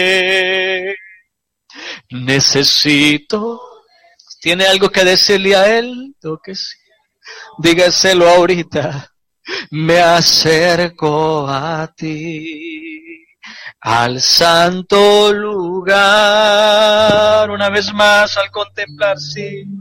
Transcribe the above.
Necesito. ¿Tiene algo que decirle a él? ¿O que sí? Dígaselo ahorita. Me acerco a ti, al santo lugar. Una vez más al contemplar, sí.